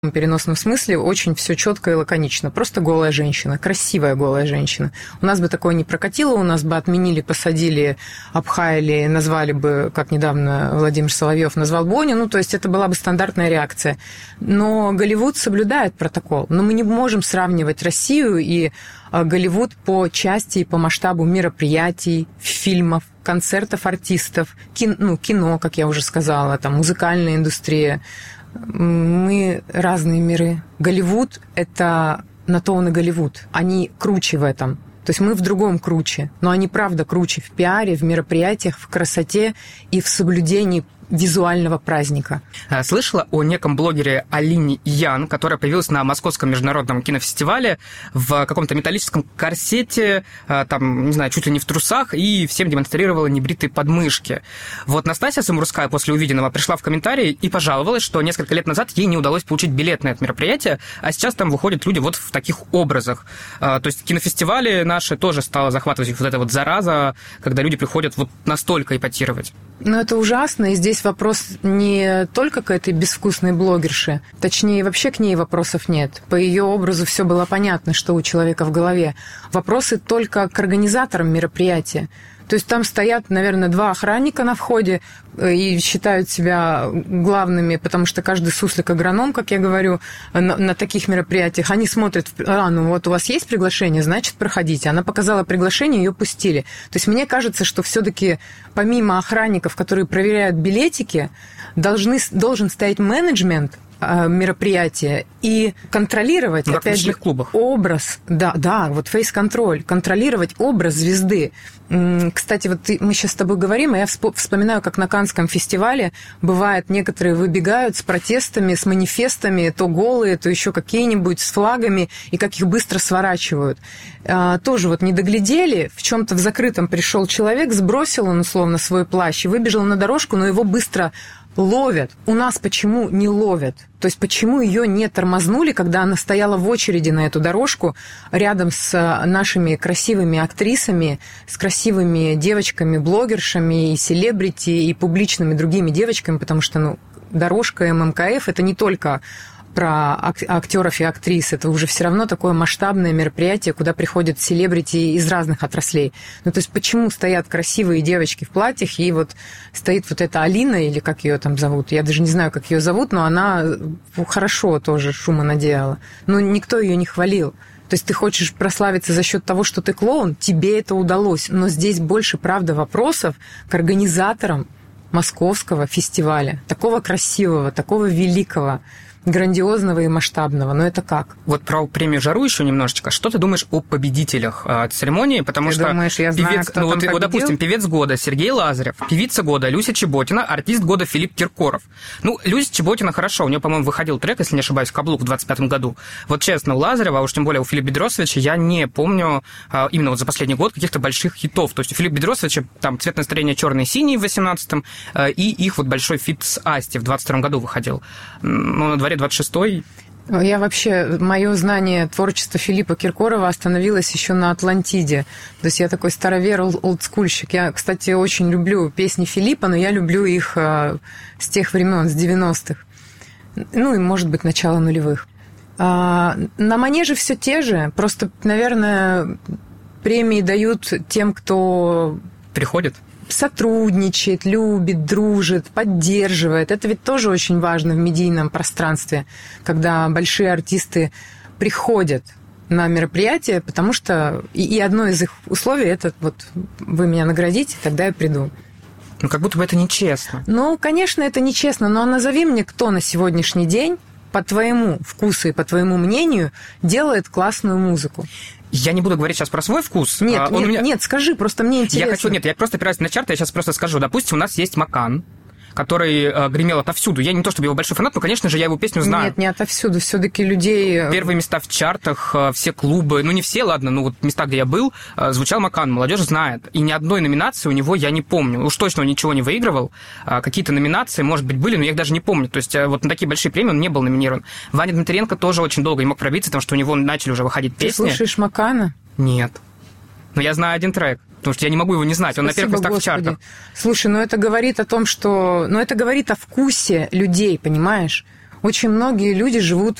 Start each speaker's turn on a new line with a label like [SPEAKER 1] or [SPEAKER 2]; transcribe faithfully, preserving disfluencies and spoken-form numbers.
[SPEAKER 1] в переносном смысле очень все четко и лаконично. Просто голая женщина, красивая голая женщина. У нас бы такое не прокатило, у нас бы отменили, посадили, обхаяли, назвали бы, как недавно Владимир Соловьев назвал Боню, ну, то есть это была бы стандартная реакция. Но Голливуд соблюдает протокол. Но мы не можем сравнивать Россию и Голливуд по части и по масштабу мероприятий, фильмов, концертов артистов, кино, ну, кино, как я уже сказала, там, музыкальная индустрия. Мы разные миры. Голливуд – это на то он и Голливуд. Они круче в этом. То есть мы в другом круче. Но они, правда, круче в пиаре, в мероприятиях, в красоте и в соблюдении визуального праздника.
[SPEAKER 2] Слышала о неком блогере Алине Ян, которая появилась на Московском международном кинофестивале в каком-то металлическом корсете, там, не знаю, чуть ли не в трусах, и всем демонстрировала небритые подмышки. Вот Настасья Самурская после увиденного пришла в комментарии и пожаловалась, что несколько лет назад ей не удалось получить билет на это мероприятие, а сейчас там выходят люди вот в таких образах. То есть кинофестивали наши тоже стало захватывать их вот эта вот зараза, когда люди приходят вот настолько эпатировать.
[SPEAKER 1] Ну, это ужасно, и здесь вопрос не только к этой безвкусной блогерше, точнее, вообще к ней вопросов нет. По ее образу все было понятно, что у человека в голове. Вопросы только к организаторам мероприятия. То есть там стоят, наверное, два охранника на входе и считают себя главными, потому что каждый суслик-агроном, как я говорю, на, на таких мероприятиях, они смотрят, а, ну вот у вас есть приглашение, значит, проходите. Она показала приглашение, ее пустили. То есть мне кажется, что все-таки помимо охранников, которые проверяют билетики, должны, должен стоять менеджмент мероприятия и контролировать,
[SPEAKER 2] ну,
[SPEAKER 1] опять же,
[SPEAKER 2] клубах.
[SPEAKER 1] образ, да, да, вот фейс-контроль, контролировать образ звезды. Кстати, вот ты, мы сейчас с тобой говорим, и я вспоминаю, как на Каннском фестивале бывает, некоторые выбегают с протестами, с манифестами, то голые, то еще какие-нибудь, с флагами, и как их быстро сворачивают. Тоже вот не доглядели, в чем-то в закрытом пришел человек, сбросил он условно свой плащ и выбежал на дорожку, но его быстро ловят. У нас почему не ловят? То есть почему ее не тормознули, когда она стояла в очереди на эту дорожку рядом с нашими красивыми актрисами, с красивыми девочками-блогершами и селебрити, и публичными другими девочками, потому что, ну, дорожка эм эм ка эф – это не только про актеров и актрис, это уже все равно такое масштабное мероприятие, куда приходят селебрити из разных отраслей. Ну, то есть почему стоят красивые девочки в платьях, и вот стоит вот эта Алина, или как ее там зовут, я даже не знаю, как ее зовут, но она хорошо тоже шума наделала. Но никто ее не хвалил. То есть ты хочешь прославиться за счет того, что ты клоун, тебе это удалось. Но здесь больше, правда, вопросов к организаторам Московского фестиваля. Такого красивого, такого великого, грандиозного и масштабного. Но это как?
[SPEAKER 2] Вот про премию «Жару» еще немножечко. Что ты думаешь о победителях э, церемонии? Потому
[SPEAKER 1] ты
[SPEAKER 2] что
[SPEAKER 1] думаешь, я знаю,
[SPEAKER 2] певец,
[SPEAKER 1] кто
[SPEAKER 2] ну,
[SPEAKER 1] там
[SPEAKER 2] вот, вот, допустим, певец года Сергей Лазарев, певица года Люся Чеботина, артист года Филипп Киркоров. Ну, Люся Чеботина хорошо, у нее, по-моему, выходил трек, если не ошибаюсь, «Каблук» в двадцать пятом году. Вот честно, у Лазарева, а уж тем более у Филиппа Бедросовича, я не помню э, именно вот за последний год каких-то больших хитов. То есть у Филиппа Бедросовича там «Цвет настроения черный и синий» в восемнадцатом, э, и их вот большой фит с Асти в двадцать втором году выходил. Ну, на дворе двадцать шестой.
[SPEAKER 1] Я вообще, мое знание творчества Филиппа Киркорова остановилось еще на «Атлантиде». То есть я такой старовер, олдскульщик. Я, кстати, очень люблю песни Филиппа, но я люблю их э, с тех времен, с девяностых. Ну и, может быть, начала нулевых. А, на манеже все те же. Просто, наверное, премии дают тем, кто...
[SPEAKER 2] Приходит?
[SPEAKER 1] Сотрудничает, любит, дружит, поддерживает. Это ведь тоже очень важно в медийном пространстве, когда большие артисты приходят на мероприятие, потому что и, и одно из их условий – это вот вы меня наградите, тогда я приду.
[SPEAKER 2] Ну, как будто бы это нечестно.
[SPEAKER 1] Ну, конечно, это нечестно, но назови мне, кто на сегодняшний день, по твоему вкусу и по твоему мнению, делает классную музыку.
[SPEAKER 2] Я не буду говорить сейчас про свой вкус.
[SPEAKER 1] Нет,
[SPEAKER 2] Он
[SPEAKER 1] нет,
[SPEAKER 2] меня...
[SPEAKER 1] нет, скажи, просто мне интересно.
[SPEAKER 2] Я хочу, нет, я просто опираюсь на чарты, я сейчас просто скажу. Допустим, у нас есть Макан, который э, гремел отовсюду. Я не то чтобы его большой фанат, но, конечно же, я его песню знаю.
[SPEAKER 1] Нет, не отовсюду. Все-таки людей...
[SPEAKER 2] Первые места в чартах, э, все клубы, ну не все, ладно, но вот места, где я был, э, звучал Макан, молодежь знает. И ни одной номинации у него я не помню. Уж точно он ничего не выигрывал. Э, какие-то номинации, может быть, были, но я их даже не помню. То есть э, вот на такие большие премии он не был номинирован. Ваня Дмитренко тоже очень долго не мог пробиться, потому что у него начали уже выходить песни.
[SPEAKER 1] Ты слушаешь Макана?
[SPEAKER 2] Нет. Но я знаю один трек. Потому что я не могу его не знать, он
[SPEAKER 1] Спасибо,
[SPEAKER 2] на первых местах
[SPEAKER 1] Господи.
[SPEAKER 2] в чартах.
[SPEAKER 1] Слушай, ну это говорит о том, что... Ну это говорит о вкусе людей, понимаешь? очень многие люди живут